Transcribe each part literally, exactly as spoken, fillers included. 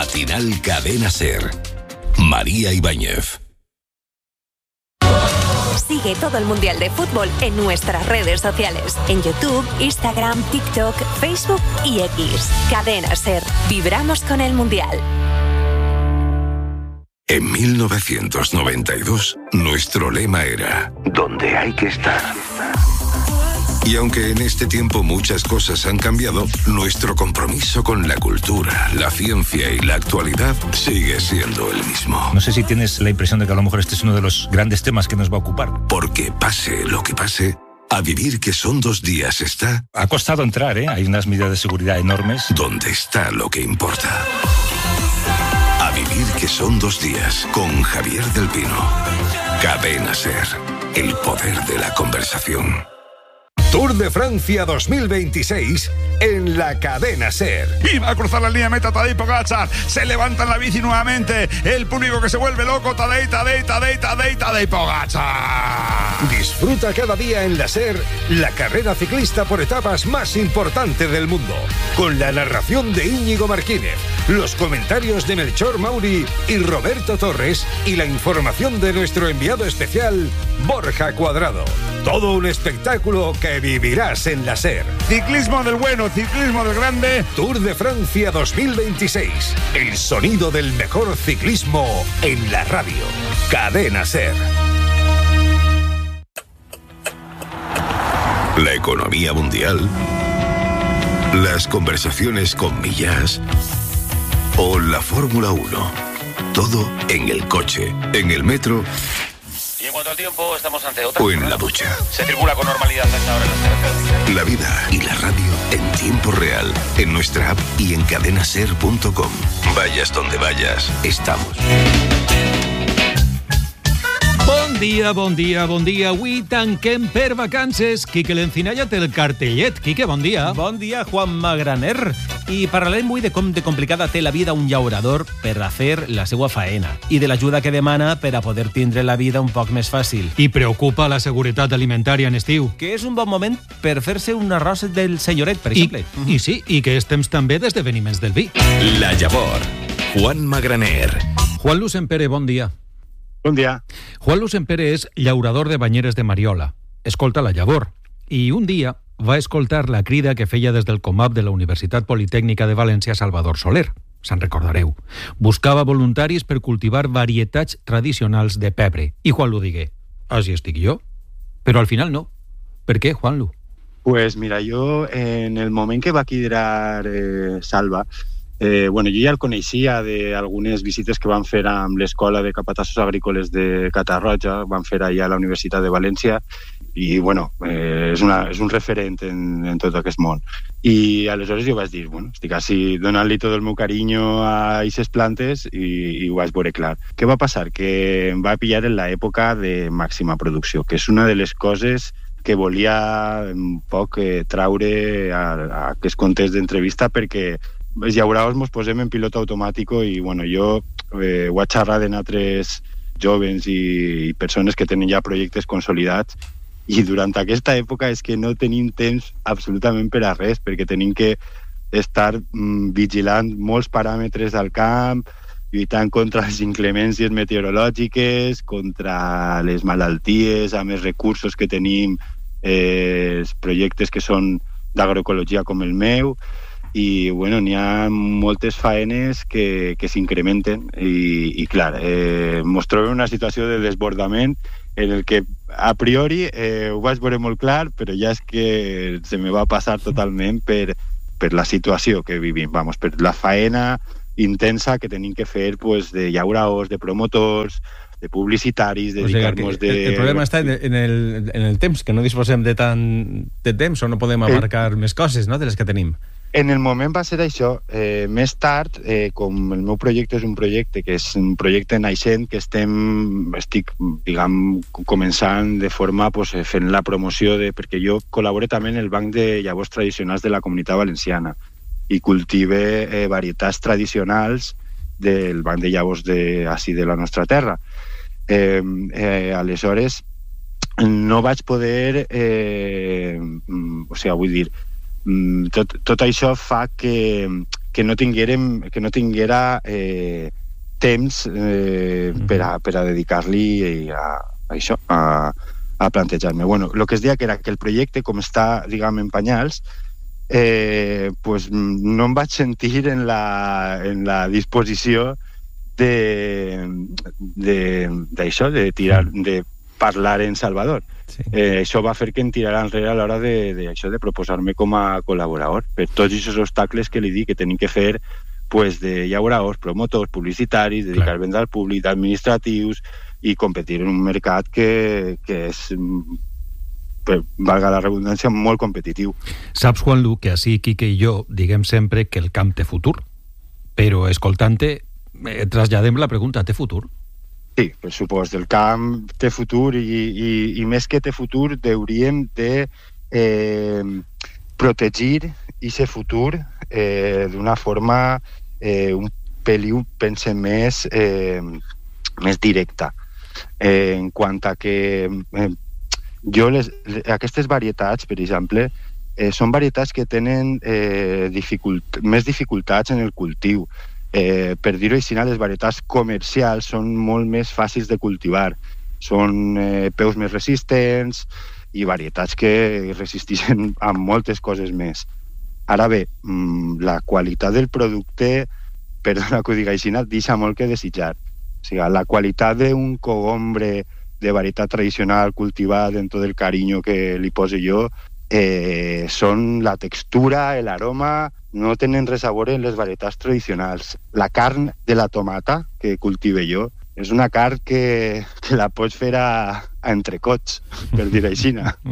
Matinal Cadena Ser. María Ibáñez. Sigue todo el Mundial de Fútbol en nuestras redes sociales. En YouTube, Instagram, TikTok, Facebook y X. Cadena Ser. Vibramos con el Mundial. En mil novecientos noventa y dos, nuestro lema era «Donde hay que estar». Y aunque en este tiempo muchas cosas han cambiado, nuestro compromiso con la cultura, la ciencia y la actualidad sigue siendo el mismo. No sé si tienes la impresión de que a lo mejor este es uno de los grandes temas que nos va a ocupar. Porque pase lo que pase, a vivir que son dos días está... Ha costado entrar, ¿eh? Hay unas medidas de seguridad enormes. Donde está lo que importa. A vivir que son dos días, con Javier del Pino. Cadena Ser, el poder de la conversación. Tour de Francia dos mil veintiséis en la Cadena Ser. Y va a cruzar la línea meta Tadej Pogačar. Se levanta en la bici nuevamente. El público que se vuelve loco. Tadej, Tadej, Tadej, Tadej, Tadej Pogačar. Disfruta cada día en la Ser la carrera ciclista por etapas más importante del mundo. Con la narración de Íñigo Martínez, los comentarios de Melchor Mauri y Roberto Torres y la información de nuestro enviado especial, Borja Cuadrado. Todo un espectáculo que vivirás en la Ser. Ciclismo del bueno, ciclismo del grande. Tour de Francia dos mil veintiséis. El sonido del mejor ciclismo en la radio. Cadena Ser. La economía mundial, las conversaciones con Millás o la Fórmula uno. Todo en el coche, en el metro. Y en cuanto al tiempo, estamos ante otra. O en la ducha. Se circula con normalidad hasta ahora en las carreteras. La vida y la radio en tiempo real, en nuestra app y en cadenaser punto com. Vayas donde vayas, estamos. Bon dia, bon dia, bon dia. Avui tanquem per vacances. Quique l'Encinalla té el cartellet. Quique, bon dia. Bon dia, Juan Magraner. I parlarem avui de com de complicada té la vida un llaurador per a fer la seva faena i de l'ajuda que demana per a poder tindre la vida un poc més fàcil. I preocupa la seguretat alimentària en estiu. Que és un bon moment per fer-se un arròs del senyoret, per exemple. I, I sí, i que és temps també d'esdeveniments del vi. La Llavor. Juan Magraner. Juan Lucempere, bon dia. Bon dia. Juan Lucempere és llaurador de Banyeres de Mariola. Escolta la llavor. I un dia va escoltar la crida que feia des del Comap de la Universitat Politècnica de València Salvador Soler. Se'n recordareu. Buscava voluntaris per cultivar varietats tradicionals de pebre. I Juanlu digué, així estic jo. Però al final no. Per què, Juanlu? Pues mira, jo en el moment que va quedar eh, Salva, Eh, bueno, jo ja el coneixia d'algunes visites que van fer amb l'Escola de Capatassos Agrícoles de Catarroja, van fer allà a la Universitat de València, i bueno, eh, és, una, és un referent en, en tot aquest món. I aleshores jo vaig dir, bueno, estic així donant-li tot el meu carinyo a aquestes plantes i, i ho vaig veure clar. Què va passar? Que em va pillar en l'època de màxima producció, que és una de les coses que volia un poc eh, traure a, a aquests contes d'entrevista, perquè els llauraors ens posem en pilot automàtic i bueno, jo eh, ho he xerrat en altres jovens i, i persones que tenen ja projectes consolidats i durant aquesta època és que no tenim temps absolutament per a res, perquè tenim que estar mm, vigilant molts paràmetres al camp, lluitant contra les inclemències meteorològiques, contra les malalties, amb els recursos que tenim, eh, els projectes que són d'agroecologia com el meu. I bueno, n'hi ha moltes faenes que, que s'incrementen i, i clar, eh, ens trobem en una situació de desbordament en el que a priori eh, ho vaig veure molt clar, però ja és que se me va passar totalment per, per la situació que vivim, vamos, per la faena intensa que tenim que fer pues, de llauraors, de promotors, de publicitaris, dedicar-nos o sigui, de... El problema està en el, en el temps, que no disposem de tant de temps o no podem abarcar eh... més coses, no?, de les que tenim. En el moment va ser això. Eh, més tard, eh, com el meu projecte és un projecte que és un projecte naixent, que estem, estic, diguem, començant de forma pues, fent la promoció, de, perquè jo col·laboro també en el Banc de Llavors Tradicionals de la Comunitat Valenciana i cultive eh, varietats tradicionals del Banc de Llavors de, així, de la nostra terra. Eh, eh, aleshores, no vaig poder, eh, o sigui, vull dir, Tot, tot això fa que, que no tinguérem, que no tinguera eh, temps eh, per a, per a dedicar-li a, a això, a, a plantejar-me. Bueno, el que es deia que era que el projecte, com està, diguem, en panyals, eh, pues, no em vaig sentir en la, en la disposició de d'això, de, de tirar, de parlar en Salvador. Sí. Eh, això va fer que em tirara enrere a l'hora de, de, això, de proposar-me com a col·laborador per tots aquests obstacles que li dic que tenim que fer, pues, de llauradors, promotors, publicitaris, dedicar venda al públic, administratius i competir en un mercat que, que és, per, valga la redundància, molt competitiu. Saps, Juanlu, que així Quique i jo diguem sempre que el camp té futur, però escoltant-te eh, traslladem la pregunta, té futur? Sí, per supost, el camp té futur i, i, i més que té futur hauríem de eh, protegir aquest futur eh, d'una forma eh, un peliu, pense, més, eh, més directa. Eh, en quant a que eh, jo les, aquestes varietats, per exemple, eh, són varietats que tenen eh, dificult, més dificultats en el cultiu. Eh, per dir-ho així, les varietats comercials són molt més fàcils de cultivar. Són eh, peus més resistents i varietats que resisteixen a moltes coses més. Ara bé, la qualitat del producte, perdona que ho digui així, deixa molt que desitjar. O sigui, la qualitat d'un cogombre de varietat tradicional cultivat amb tot el carinyo que li poso jo, eh, són la textura, l'aroma, no tenen res a veure en les varietats tradicionals. La carn de la tomata que cultive jo és una carn que, que la pots fer a, a entrecots, per dir així.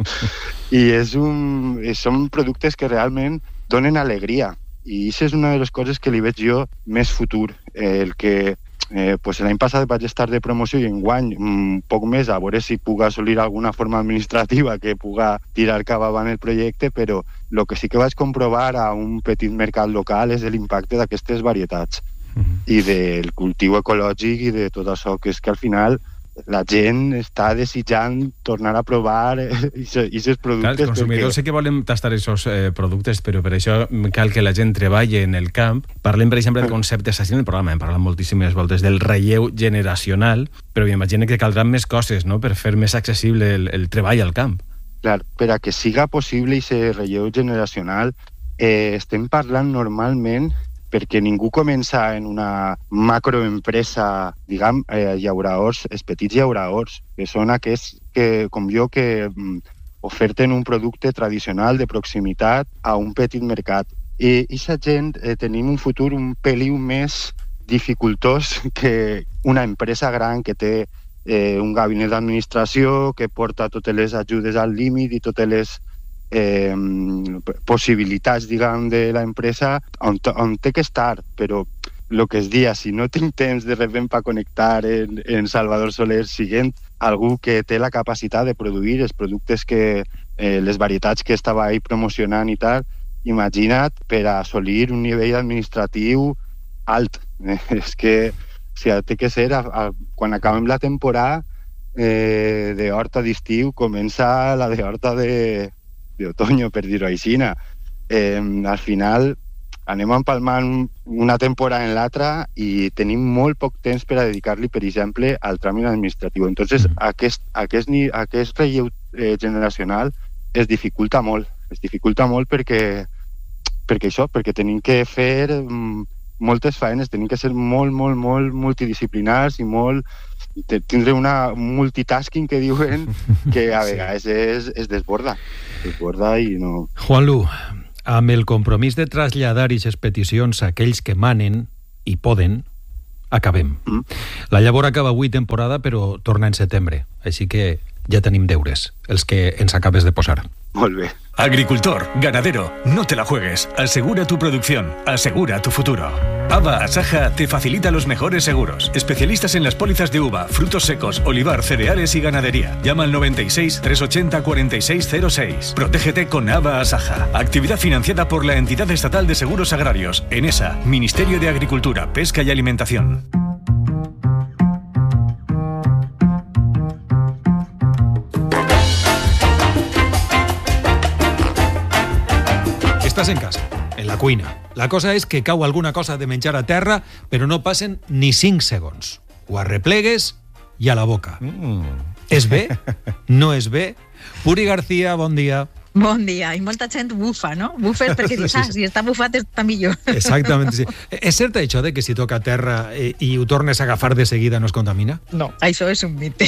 I és un, són productes que realment donen alegria. I això és una de les coses que li veig jo més futur. Eh, el que eh, pues l'any passat vaig estar de promoció i enguany un poc més a veure si puc assolir alguna forma administrativa que puga tirar cap avant el projecte, però el que sí que vaig comprovar a un petit mercat local és l'impacte d'aquestes varietats mm-hmm. i del cultiu ecològic i de tot això, que és que al final la gent està desitjant tornar a provar aquests productes. Clar, els consumidors perquè... sí que volen tastar aquests eh, productes, però per això cal que la gent treballi en el camp. Parlem, per exemple, de conceptes, així en el programa hem parlat moltíssimes voltes del relleu generacional, però m'imagino que caldran més coses, no?, per fer més accessible el, el treball al camp. Clar, per a que siga possible aquest relleu generacional, eh, estem parlant normalment perquè ningú comença en una macroempresa, diguem, eh, llauradors, els petits llauradors, que són aquests que, com jo, que mm, oferten un producte tradicional de proximitat a un petit mercat. I aquesta gent eh, tenim un futur un peliu més dificultós que una empresa gran que té eh, un gabinet d'administració, que porta totes les ajudes al límit i totes les Eh, possibilitats, diguem, de l'empresa on, on té que estar, però el que es dia, si no tinc temps de repent per connectar en, en Salvador Soler, siguent algú que té la capacitat de produir els productes que, eh, les varietats que estava ahí promocionant i tal, imagina't per assolir un nivell administratiu alt. Eh, és que o sigui, té que ser, a, a, quan acabem la temporada eh, de horta d'estiu, comença la de horta de d'otoño, per dir-ho així. Eh, al final anem empalmant una temporada en l'altra i tenim molt poc temps per a dedicar-li, per exemple, al tràmit administratiu. Entonces, mm. aquest, aquest, aquest relleu eh, generacional es dificulta molt. Es dificulta molt perquè, perquè això, perquè tenim que fer mm, moltes feines, tenim que ser molt, molt, molt multidisciplinars i molt tindre una multitasking que diuen que a vegades es, es desborda. desborda i no... Juanlu, amb el compromís de traslladar aquestes peticions a aquells que manen i poden, acabem. Mm. La llavor acaba avui temporada, però torna en setembre, així que ja tenim deures, els que ens acabes de posar. Molt bé. Agricultor, ganadero, no te la juegues. Asegura tu producción, asegura tu futuro. Ava Asaja te facilita los mejores seguros. Especialistas en las pólizas de uva, frutos secos, olivar, cereales y ganadería. Llama al noventa y seis, trescientos ochenta, cuarenta y seis cero seis. Protégete con Ava Asaja. Actividad financiada por la Entidad Estatal de Seguros Agrarios, ENESA, Ministerio de Agricultura, Pesca y Alimentación. Estás en casa, en la cuina, La cosa és que cau alguna cosa de menjar a terra, però no passen ni cinc segons. Ho arreplegues i a la boca. Mm. És bé? No és bé? Puri García, bon dia. Bon dia. I molta gent bufa, no? Bufes perquè dius, ah, si està bufat està millor. Exactament, sí. És cert això de que si toca terra i, i ho tornes a agafar de seguida no es contamina? No, això és un mite.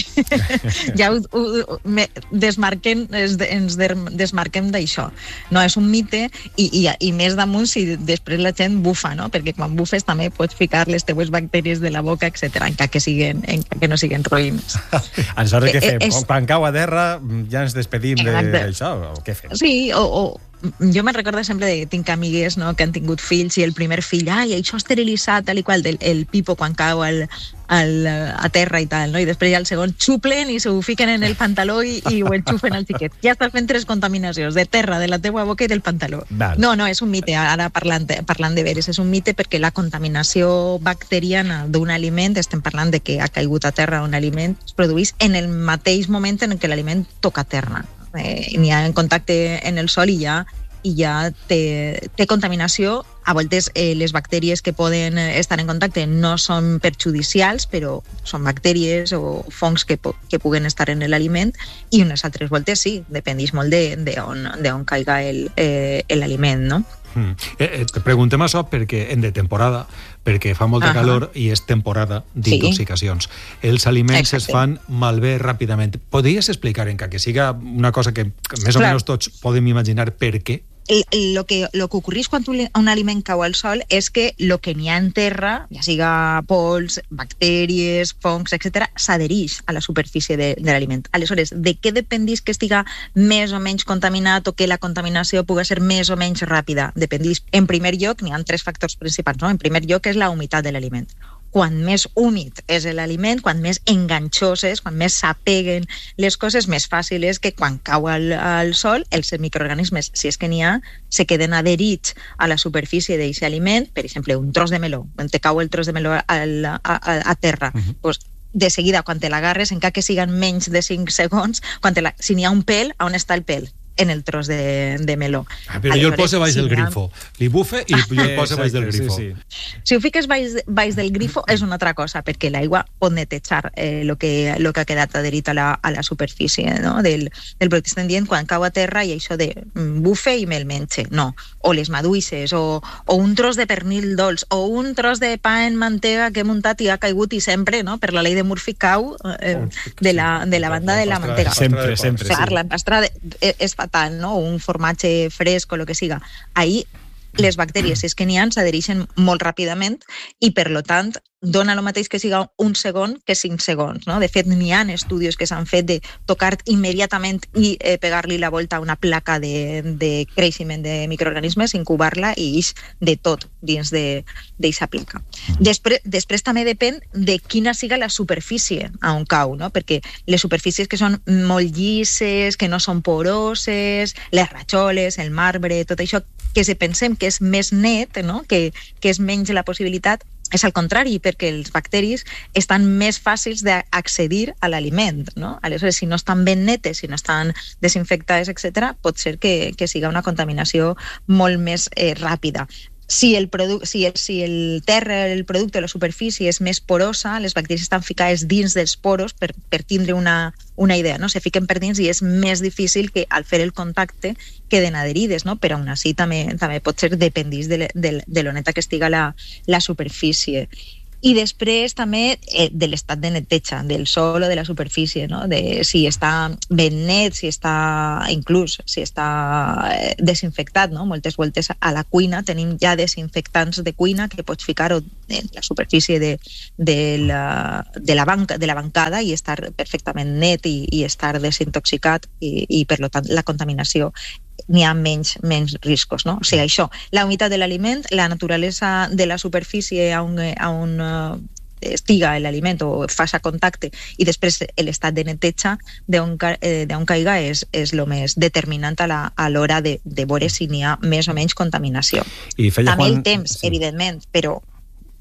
Ja ho, ho, me desmarquem, ens desmarquem d'això. No, és un mite i, i, i més damunt si després la gent bufa, no? Perquè quan bufes també pots ficar les teues bactèries de la boca, etcètera, encara que, siguen, encara que no siguen roïns. Aleshores, què fem? És... Quan cau a terra ja ens despedim d'això o què? Sí, o, o jo me'n recordo sempre de que tinc amigues, no, que han tingut fills i el primer fill, ai, això esterilitzat, tal i qual, del, el pipo quan cau al, al, a terra i tal, no? I després ja el segon xuplen i s'ho fiquen en el pantaló i, i ho enxufen al xiquet. Ja estàs fent tres contaminacions, de terra, de la teua boca i del pantaló. Val. No, no, és un mite, ara parlant, parlant de veres, és un mite perquè la contaminació bacteriana d'un aliment, estem parlant de que ha caigut a terra un aliment, es produeix en el mateix moment en què l'aliment toca terra. Eh, n'hi ha en contacte en el sol i ja, i ja té, té contaminació. A voltes eh, les bactèries que poden estar en contacte no són perjudicials, però són bactèries o fongs que, que puguen estar en l'aliment, i unes altres voltes sí, dependeix molt de, de, on, de on caiga el, eh, l'aliment, no? Mm. Eh, te preguntem això perquè en de temporada, perquè fa molta uh-huh. calor i és temporada d'intoxicacions. Sí. Els aliments Exacte. Es fan malbé ràpidament. Podries explicar, encara que siga una cosa que més o Clar. Menys tots podem imaginar per què? Lo que, lo que ocorreix quan un aliment cau al sol és que lo que n'hi ha en terra, ja siga pols, bactèries, fongs, etcètera, s'adhereix a la superfície de, de l'aliment. Aleshores, de què dependeix que estiga més o menys contaminat o que la contaminació pugui ser més o menys ràpida? Dependeix, en primer lloc, n'hi ha tres factors principals, no? En primer lloc és la humitat de l'aliment. Quan més húmid és l'aliment, quan més enganxós és, quan més s'apeguen les coses, més fàcil és que quan cau al, al sol, els microorganismes, si és que n'hi ha, se queden adherits a la superfície d'aquest aliment. Per exemple, un tros de meló, quan te cau el tros de meló a, a, a terra, uh-huh. pues, de seguida, quan te l'agarres, encara que siguen menys de cinc segons, quan te la, si n'hi ha un pèl, on està el pèl? En el tros de, de meló. Ah, però jo el poso baix si del grifo. Li bufe i jo el poso baix del grifo. Sí, sí. Si ho fiques baix, baix del grifo és una altra cosa, perquè l'aigua pot netejar eh, lo, que, lo que ha quedat adherit a la, a la superfície, no? del, del producte. Estem dient quan cau a terra i això de bufe i me'l menja. No. O les maduixes, o, o un tros de pernil dolç, o un tros de pa en mantega que he muntat i ha caigut i sempre, no? Per la llei de Murphy cau eh, de, la, de la banda de la mantega. Sempre, sempre. Clar, sí. L'empastra és fatal, no? Un formatge fresc o el que siga. Ahí les bactèries, si és que n'hi ha, s'adhereixen molt ràpidament i, per lo tant, dona el mateix que siga un segon que cinc segons, no? De fet, n'hi ha estudis que s'han fet de tocar immediatament i eh, pegar-li la volta a una placa de, de creixement de microorganismes, incubar-la i ix de tot dins d'aquesta placa. Després, després també depèn de quina siga la superfície on cau, no? Perquè les superfícies que són molt llisses, que no són poroses, les rajoles, el marbre, tot això que si pensem que és més net, no? que, que és menys la possibilitat, és al contrari, perquè els bacteris estan més fàcils d'accedir a l'aliment, no? Aleshores, si no estan ben netes, si no estan desinfectades, etcètera, pot ser que, que siga una contaminació molt més eh, ràpida. Si el, produ- si, el, si el terra, el producte, la superfície és més porosa, les bacteris estan ficades dins dels poros per, per tindre una, una idea, no? Se fiquen per dins i és més difícil que al fer el contacte queden adherides, no? Però aún així també, també pot ser dependís de, de, de lo neta que estiga la, la superfície. I després també eh, de l'estat de neteja del sòl o de la superfície, no? De si està ben net, si està inclús si està eh, desinfectat, no? Moltes voltes a la cuina tenim ja desinfectants de cuina que pots ficar en la superfície de, de, la, de, la banca, de la bancada i estar perfectament net i, i estar desintoxicat i, i per tant la contaminació n'hi ha menys, menys riscos, no? O sigui, això, la humitat de l'aliment, la naturalesa de la superfície on, on uh, estiga l'aliment o faça contacte i després l'estat de neteja d'on eh, caiga és, és el més determinant a, la, a l'hora de, de veure si n'hi ha més o menys contaminació. I feia també Juan... el temps, sí. Evidentment, però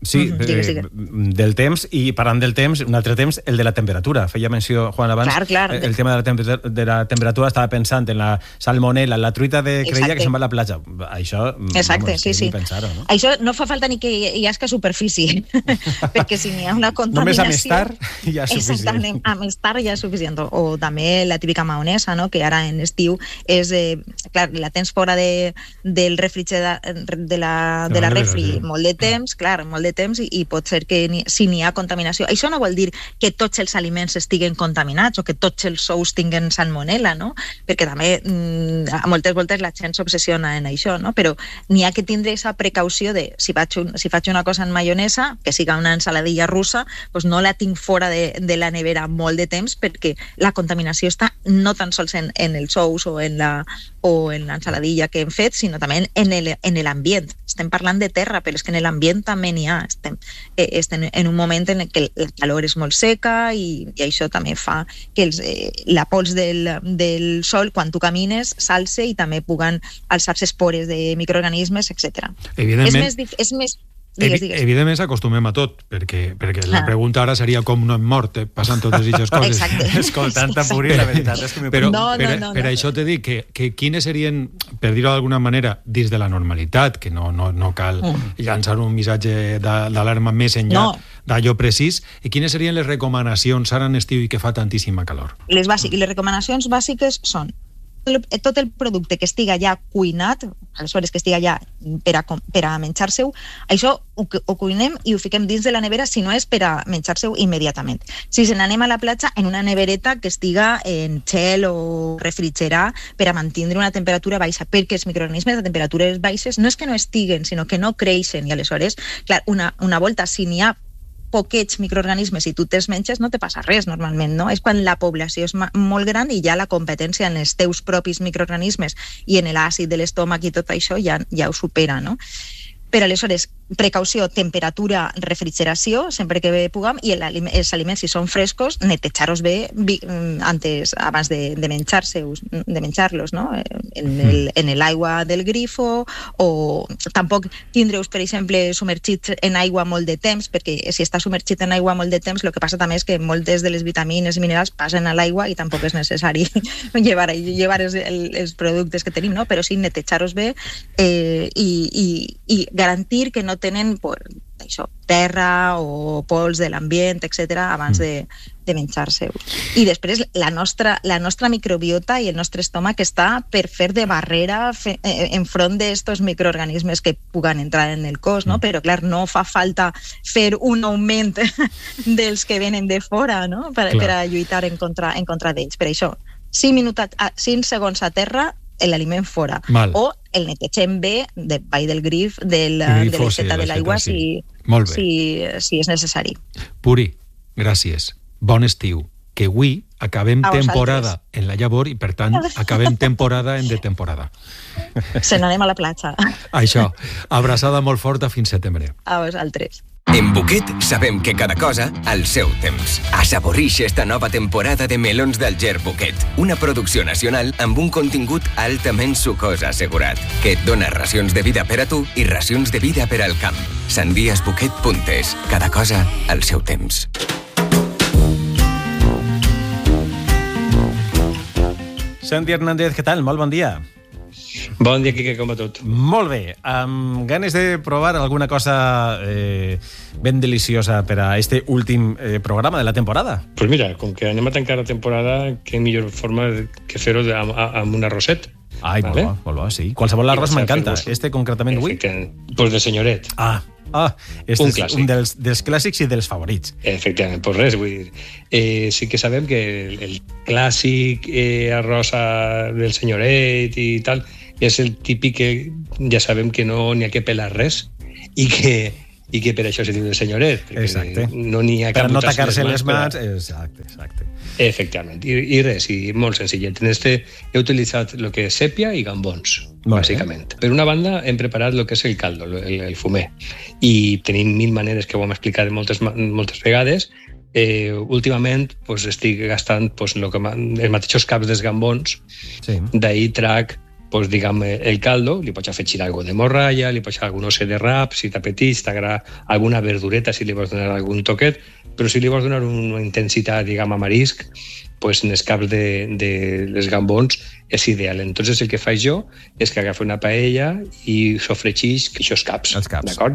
Sí, Mm-hmm. Digues, eh, digues. del temps, i parlant del temps, un altre temps, el de la temperatura. Feia menció, Juan, abans, Clar, clar. el tema de la, temper de la temperatura, estava pensant en la salmonela, en la truita de creia Exacte. que se'n va a la platja. Això, Exacte, vamos, sí, que sí. ni pensar-ho, no? Això no fa falta ni que hi hagi superfície, perquè si n'hi ha una Només contaminació... amb estar ja és suficient. Exactament, amb estar ja és suficient. O també la típica maonesa, no? Que ara en estiu és... Eh, clar, la tens fora de, del refrigerador, de la, de la refri molt de temps, clar, molt de temps, i, i pot ser que ni, si n'hi ha contaminació. Això no vol dir que tots els aliments estiguen contaminats o que tots els ous tinguen salmonela, no? Perquè també mm, a moltes voltes la gent s'obsessiona en això, no? Però n'hi ha que tindre aquesta precaució de si faig, un, si faig una cosa en maionesa, que siga una ensaladilla russa, doncs no la tinc fora de, de la nevera molt de temps perquè la contaminació està no tan sols en, en els ous o en la o en l'ensaladilla que hem fet, sinó també en el, en l'ambient. Estem parlant de terra, però és que en l'ambient també n'hi ha. Estem, eh, estem en un moment en què la calor és molt seca i, i això també fa que els, eh, la pols del, del sol, quan tu camines, s'alce i també puguen alçar-se espores de microorganismes, etcètera. Evidentment. És més... dif- És més Digues, digues. Evidentment s'acostumem a tot, perquè, perquè la Ah. pregunta ara seria com no hem mort, eh, passant totes aquestes coses. Exacte. Escoltant a Puri, la veritat és que m'he Però No, no, per, no, per no. això t'he dit que, que quines serien, per dir-ho d'alguna manera, dins de la normalitat, que no, no, no cal Mm. llançar un missatge de- d'alarma més enllà No. d'allò precís, i quines serien les recomanacions ara en estiu i que fa tantíssima calor? Les, bàsic, les recomanacions bàsiques són tot el producte que estiga ja cuinat, aleshores que estiga ja per a, com- per a menjar-se-ho, això ho, cu- ho cuinem i ho fiquem dins de la nevera si no és per a menjar-se-ho immediatament. Si se n'anem a la platja, en una nevereta que estiga en gel o refrigerar per a mantenir una temperatura baixa, perquè els microorganismes de temperatures baixes no és que no estiguen, sinó que no creixen, i aleshores, clar, una, una volta, si n'hi ha poquets microorganismes i tu te'ls menges, no te passa res normalment, no? És quan la població és ma- molt gran i ja la competència en els teus propis microorganismes i en l'àcid de l'estómac i tot això ja, ja ho supera, no? Però aleshores, precaució, temperatura, refrigeració, sempre que puguem, i el, els aliments, si són frescos, netejar-los bé vi, antes, abans de, de menjar-los, de menjar-los, no? En el, en l'aigua del grifo, o tampoc tindre-us, per exemple, submergits en aigua molt de temps, perquè si està submergit en aigua molt de temps, el que passa també és que moltes de les vitamines i minerals passen a l'aigua i tampoc és necessari llevar, llevar els, els productes que tenim, no? Però sí netejar-los bé eh, i, i, i garantir que no tenen por, això, terra o pols de l'ambient, etcètera, abans de, de menjar-se. I després la nostra, la nostra microbiota i el nostre estómac està per fer de barrera fe, eh, enfront d'estos microorganismes que puguen entrar en el cos, no? Però clar, no fa falta fer un augment dels que venen de fora, no? Per, per a lluitar en contra, en contra d'ells. Per això, cinc, minuts a, cinc segons a terra, l'aliment fora. Mal. O el netegem bé de baix del grif, del, Grifo, de l'aixeta sí, de l'aigua, l'aixeta, sí. si, Molt bé. si, si és necessari. Puri, gràcies. Bon estiu. Que avui acabem A vosaltres. temporada en la llavor i, per tant, acabem temporada en de temporada. Se n'anem a la platja. Això. Abraçada molt forta fins setembre. A vosaltres. En Buquet sabem que cada cosa al seu temps. Assaborix esta nova temporada de melons d'Alger Buquet, una producció nacional amb un contingut altament sucós assegurat, que et dona racions de vida per a tu i racions de vida per al camp. Sandies Buquet Puntes. Cada cosa al seu temps. Santi Hernández, què tal? Molt bon dia. Bon dia, Quique, com va tot? Molt bé. Amb ganes de provar alguna cosa eh, ben deliciosa per a este últim eh, programa de la temporada? Pues mira, com que anem a tancar la temporada, què millor forma que fer-ho amb, amb un arrosset. Ai, vale? molt bo, molt bo, sí. Qualsevol arròs m'encanta. Este concretament avui? Pues de senyoret. Ah, ah este Un és clàssic. un dels, dels clàssics i dels favorits. Efectivament, pues res, vull dir, eh, sí que sabem que el, el clàssic eh, arròs a- del senyoret i tal, és el típic que ja sabem que no n'hi ha que pelar res i que, i que per això se diu de senyoret, perquè Exacte. no n'hi ha Per que no embotar-se tacar-se les per a- mans. Exacte, exacte. Efectivament, I, i res, i molt senzillet. En este he utilitzat el que és sèpia i gambons, Molt bàsicament. Per una banda, hem preparat el que és el caldo, el, el fumer, i tenim mil maneres que ho hem explicat moltes, ma- moltes vegades. Eh, últimament pues, estic gastant pues, lo que ma- els mateixos caps dels gambons, sí. d'ahir trac pues, diguem, el caldo, li pots afegir algo de morralla, li pots algun osse de rap, si t'apeteix, t'agrada alguna verdureta, si li vols donar algun toquet, però si li vols donar una intensitat, diguem, a marisc, pues, en els caps de, de les gambons és ideal. Entonces el que faig jo és que agafo una paella i sofregeix aquests caps. Els caps. D'acord?